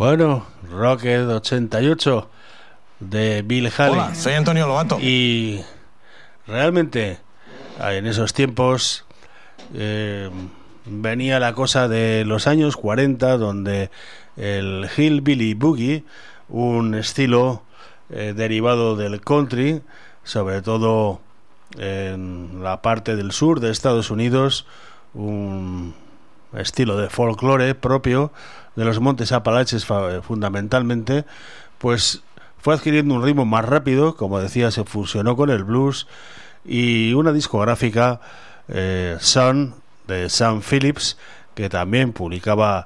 Bueno, Rocket 88 de Bill Haley. Hola, soy Antonio Lobato. Y realmente en esos tiempos venía la cosa de los años 40, donde el Hillbilly Boogie, un estilo derivado del country, sobre todo en la parte del sur de Estados Unidos, un estilo de folclore propio de los Montes Apalaches fundamentalmente, pues fue adquiriendo un ritmo más rápido, como decía, se fusionó con el blues, y una discográfica, Sun, de Sam Phillips, que también publicaba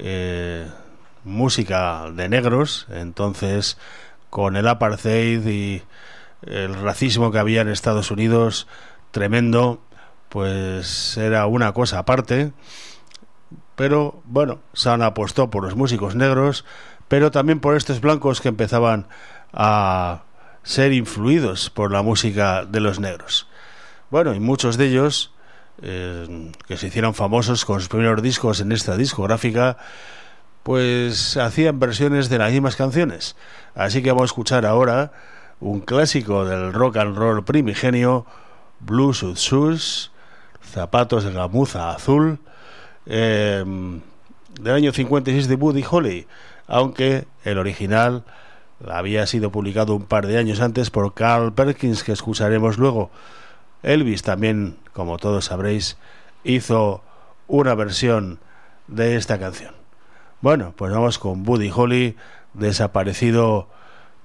música de negros. Entonces, con el apartheid y el racismo que había en Estados Unidos tremendo, pues era una cosa aparte. Pero bueno, Sun apostó por los músicos negros, pero también por estos blancos que empezaban a ser influidos por la música de los negros. Bueno, y muchos de ellos que se hicieron famosos con sus primeros discos en esta discográfica, pues hacían versiones de las mismas canciones. Así que vamos a escuchar ahora un clásico del rock and roll primigenio, Blue Suede Shoes, zapatos de gamuza azul, del año 56 de Buddy Holly, aunque el original había sido publicado un par de años antes por Carl Perkins, que escucharemos luego. Elvis también, como todos sabréis, hizo una versión de esta canción. Bueno, pues vamos con Buddy Holly, desaparecido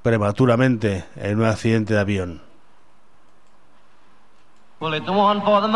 prematuramente en un accidente de avión. Well, it's one for the